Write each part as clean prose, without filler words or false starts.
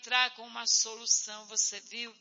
entrar com uma solução, você viu?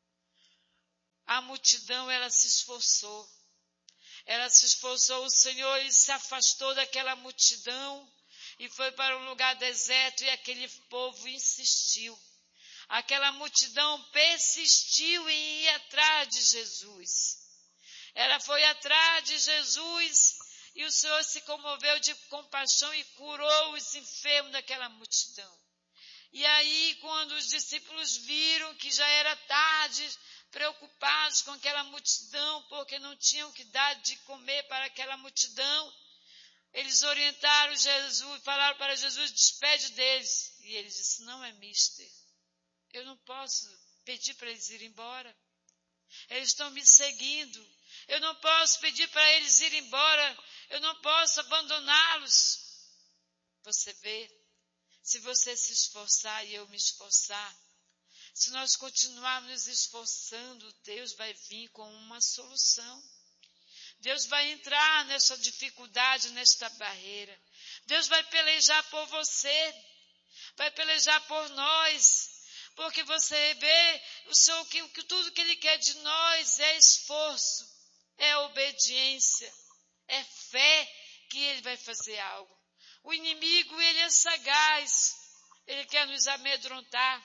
A multidão, ela se esforçou. Ela se esforçou, o Senhor ele se afastou daquela multidão e foi para um lugar deserto e aquele povo insistiu. Aquela multidão persistiu em ir atrás de Jesus. Ela foi atrás de Jesus e o Senhor se comoveu de compaixão e curou os enfermos daquela multidão. E aí, quando os discípulos viram que já era tarde, preocupados com aquela multidão, porque não tinham que dar de comer para aquela multidão, eles orientaram Jesus, falaram para Jesus, despede deles. E ele disse, não é mister, eu não posso pedir para eles irem embora. Eles estão me seguindo, eu não posso pedir para eles irem embora, eu não posso abandoná-los. Você vê, se você se esforçar e eu me esforçar, se nós continuarmos nos esforçando, Deus vai vir com uma solução. Deus vai entrar nessa dificuldade, nesta barreira. Deus vai pelejar por você, vai pelejar por nós, porque você vê o Senhor, que tudo que Ele quer de nós é esforço, é obediência, é fé que Ele vai fazer algo. O inimigo, ele é sagaz, ele quer nos amedrontar,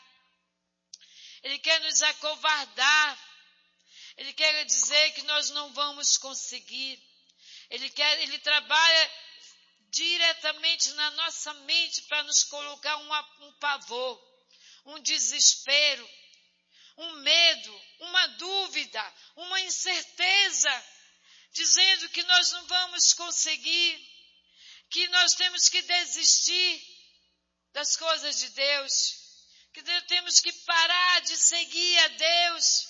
ele quer nos acovardar, ele quer dizer que nós não vamos conseguir. Ele trabalha diretamente na nossa mente para nos colocar um pavor, um desespero, um medo, uma dúvida, uma incerteza, dizendo que nós não vamos conseguir, que nós temos que desistir das coisas de Deus, que temos que parar de seguir a Deus,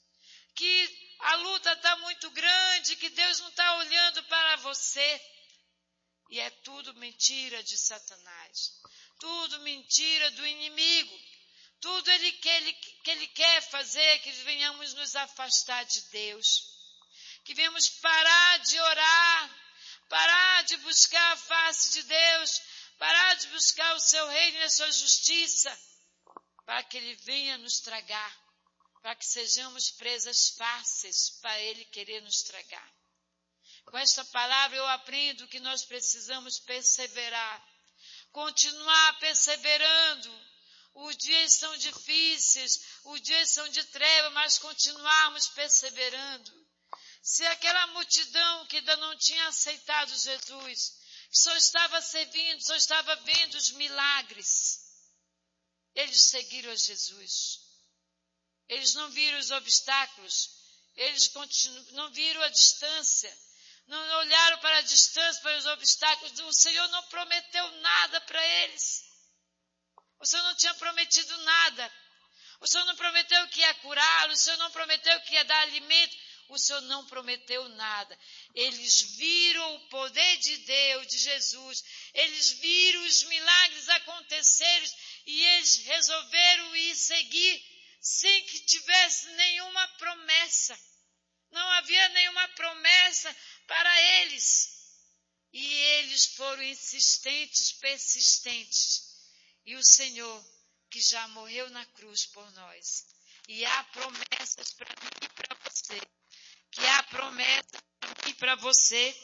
que a luta está muito grande, que Deus não está olhando para você. E é tudo mentira de Satanás, tudo mentira do inimigo, tudo que ele quer fazer é que venhamos nos afastar de Deus, que venhamos parar de orar, parar de buscar a face de Deus, parar de buscar o seu reino e a sua justiça, para que ele venha nos tragar, para que sejamos presas fáceis para ele querer nos tragar. Com esta palavra eu aprendo que nós precisamos perseverar, continuar perseverando. Os dias são difíceis, os dias são de treva, mas continuarmos perseverando. Se aquela multidão que ainda não tinha aceitado Jesus, só estava servindo, só estava vendo os milagres, eles seguiram a Jesus. Eles não viram os obstáculos, eles não viram a distância, não olharam para a distância, para os obstáculos. O Senhor não prometeu nada para eles. O Senhor não tinha prometido nada. O Senhor não prometeu que ia curá-los, o Senhor não prometeu que ia dar alimento. O Senhor não prometeu nada. Eles viram o poder de Deus, de Jesus. Eles viram os milagres acontecerem e eles resolveram ir seguir sem que tivesse nenhuma promessa. Não havia nenhuma promessa para eles. E eles foram insistentes, persistentes. E o Senhor, que já morreu na cruz por nós, e há promessas para mim e para você, que há promessa para mim e para você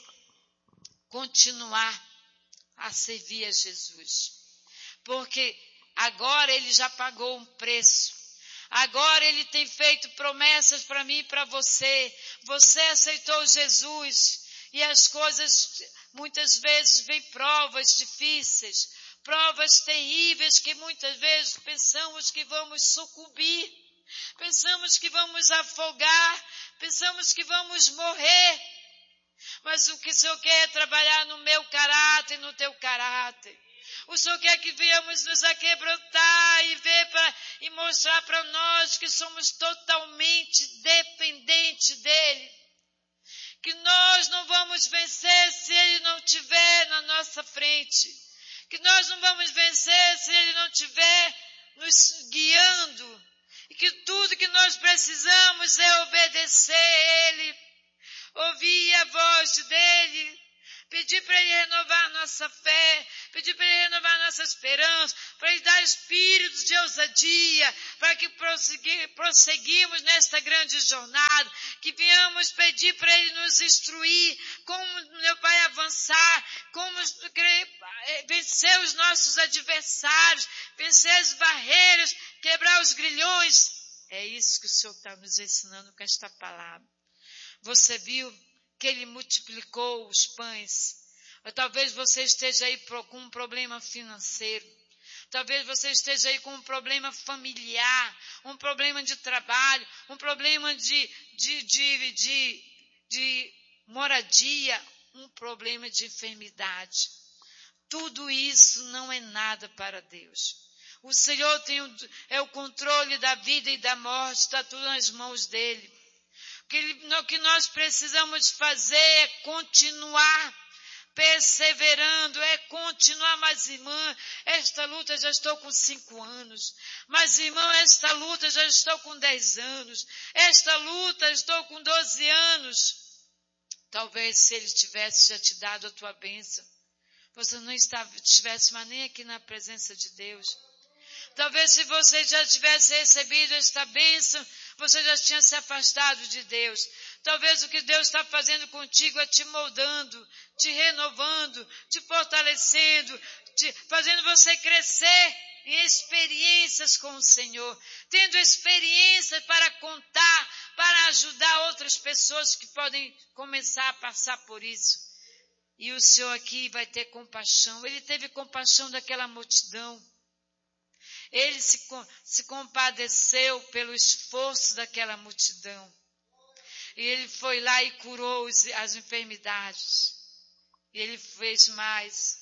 continuar a servir a Jesus. Porque agora Ele já pagou um preço. Agora Ele tem feito promessas para mim e para você. Você aceitou Jesus e as coisas, muitas vezes, vêm provas difíceis, provas terríveis que muitas vezes pensamos que vamos sucumbir, pensamos que vamos afogar, pensamos que vamos morrer. Mas o que o Senhor quer é trabalhar no meu caráter e no teu caráter. O Senhor quer que venhamos nos aquebrantar e ver e mostrar para nós que somos totalmente dependentes dEle. Que nós não vamos vencer se Ele não estiver na nossa frente. Que nós não vamos vencer se Ele não estiver nos guiando. E que tudo que nós precisamos é obedecer a Ele, ouvir a voz dEle, pedir para Ele renovar a nossa fé, pedir para Ele renovar a nossa esperança, para Ele dar espíritos de ousadia, para que prosseguimos nesta grande jornada, que venhamos pedir para Ele nos instruir, como, meu Pai, avançar, como vencer os nossos adversários, vencer as barreiras, quebrar os grilhões. É isso que o Senhor está nos ensinando com esta palavra. Você viu que Ele multiplicou os pães. Ou talvez você esteja aí com um problema financeiro. Talvez você esteja aí com um problema familiar, um problema de trabalho, um problema de moradia, um problema de enfermidade. Tudo isso não é nada para Deus. O Senhor é o controle da vida e da morte, está tudo nas mãos dEle. O que nós precisamos fazer é continuar perseverando, é continuar. Mas irmã, esta luta já estou com 5 anos. Mas irmã, esta luta já estou com 10 anos. Esta luta estou com 12 anos. Talvez se Ele tivesse já te dado a tua bênção, você não estivesse mais nem aqui na presença de Deus. Talvez se você já tivesse recebido esta bênção, você já tinha se afastado de Deus. Talvez o que Deus está fazendo contigo é te moldando, te renovando, te fortalecendo, fazendo você crescer em experiências com o Senhor, tendo experiência para contar, para ajudar outras pessoas que podem começar a passar por isso. E o Senhor aqui vai ter compaixão. Ele teve compaixão daquela multidão. Ele se compadeceu pelo esforço daquela multidão. E Ele foi lá e curou as enfermidades. E Ele fez mais.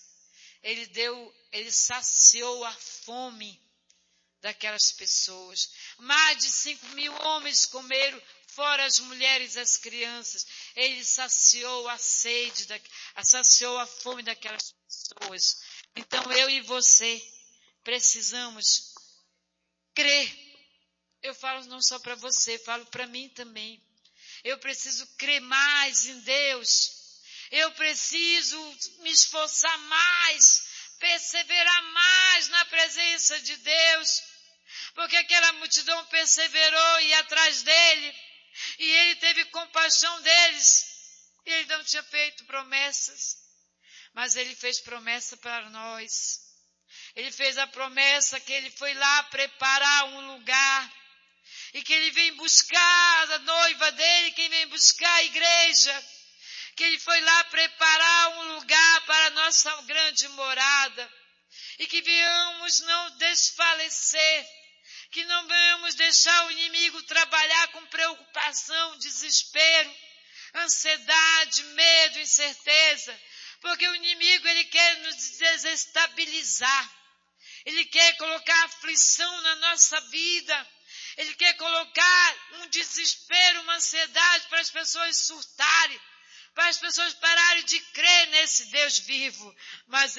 Ele saciou a fome daquelas pessoas. Mais de 5.000 homens comeram, fora as mulheres e as crianças. Ele saciou a sede, saciou a fome daquelas pessoas. Então eu e você precisamos crer. Eu falo não só para você, falo para mim também. Eu preciso crer mais em Deus. Eu preciso me esforçar mais, perseverar mais na presença de Deus. Porque aquela multidão perseverou e ia atrás dele. E ele teve compaixão deles. Ele não tinha feito promessas. Mas ele fez promessa para nós. Ele fez a promessa que ele foi lá preparar um lugar. E que ele vem buscar a noiva dele, que ele vem buscar a igreja. Que ele foi lá preparar um lugar para a nossa grande morada. E que venhamos não desfalecer. Que não venhamos deixar o inimigo trabalhar com preocupação, desespero, ansiedade, medo, incerteza. Porque o inimigo, ele quer nos desestabilizar. Ele quer colocar aflição na nossa vida. Ele quer colocar um desespero, uma ansiedade para as pessoas surtarem, para as pessoas pararem de crer nesse Deus vivo. Mas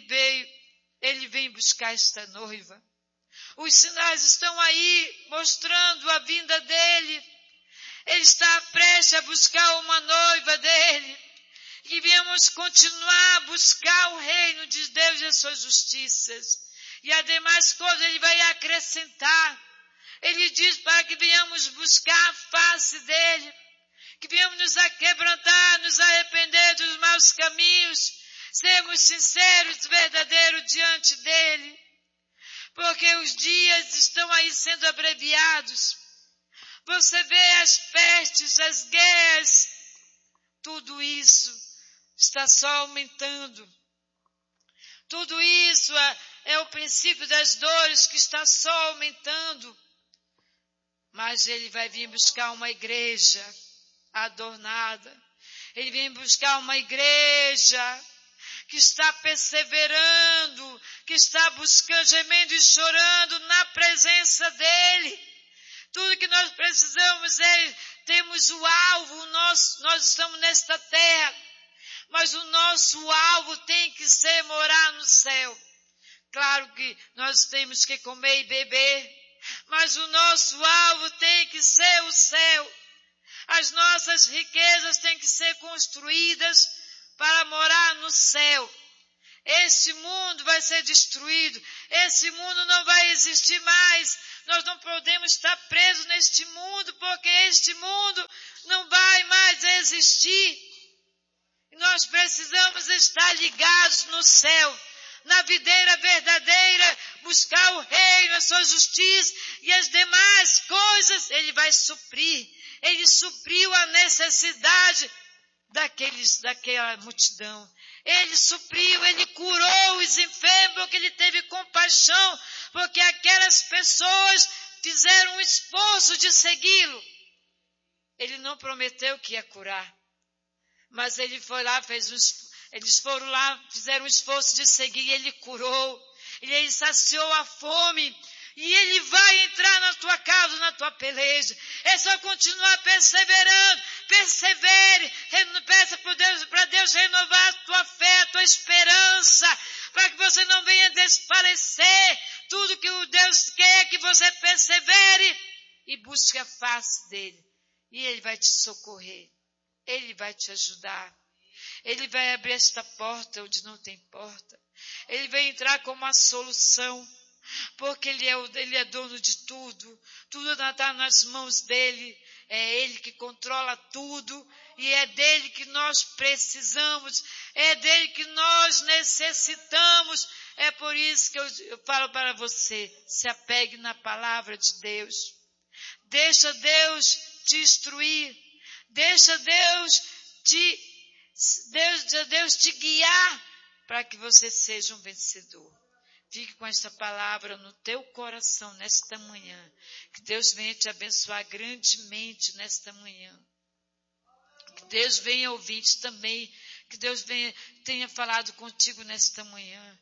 ele vem buscar esta noiva. Os sinais estão aí mostrando a vinda dele. Ele está prestes a buscar uma noiva dele. Que venhamos continuar a buscar o reino de Deus e as suas justiças. E as demais coisas ele vai acrescentar. Ele diz para que venhamos buscar a face dele. Que venhamos nos aquebrantar, nos arrepender dos maus caminhos. Sermos sinceros e verdadeiros diante dele. Porque os dias estão aí sendo abreviados. Você vê as pestes, as guerras. Tudo isso está só aumentando. Tudo isso é o princípio das dores que está só aumentando. Mas ele vai vir buscar uma igreja adornada. Ele vem buscar uma igreja que está perseverando, que está buscando, gemendo e chorando na presença dele. Tudo que nós precisamos temos o alvo, nós estamos nesta terra, mas o nosso alvo tem que ser morar no céu. Claro que nós temos que comer e beber, mas o nosso alvo tem que ser o céu. As nossas riquezas têm que ser construídas para morar no céu. Este mundo vai ser destruído. Esse mundo não vai existir mais. Nós não podemos estar presos neste mundo, porque este mundo não vai mais existir. E nós precisamos estar ligados no céu, na videira verdadeira, buscar o reino, a sua justiça e as demais coisas Ele vai suprir. Ele supriu a necessidade daquela multidão. Ele supriu, Ele curou os enfermos, porque Ele teve compaixão, porque aquelas pessoas fizeram um esforço de segui-lo. Ele não prometeu que ia curar, mas Ele foi lá, eles foram lá, fizeram um esforço de seguir, e Ele curou, e Ele saciou a fome, e Ele vai entrar na tua causa, na tua peleja. É só continuar perseverando. Persevere. Peça para Deus renovar a tua fé, a tua esperança, para que você não venha desfalecer. Tudo que o Deus quer é que você persevere e busque a face dEle. E Ele vai te socorrer. Ele vai te ajudar. Ele vai abrir esta porta onde não tem porta. Ele vai entrar com uma solução. Porque Ele é dono de tudo. Tudo está nas mãos dEle. É Ele que controla tudo. E é dEle que nós precisamos. É dEle que nós necessitamos. É por isso que eu falo para você. Se apegue na palavra de Deus. Deixa Deus te instruir. Deixa Deus te guiar para que você seja um vencedor. Fique com esta palavra no teu coração nesta manhã. Que Deus venha te abençoar grandemente nesta manhã. Que Deus venha ouvir também. Que Deus tenha falado contigo nesta manhã.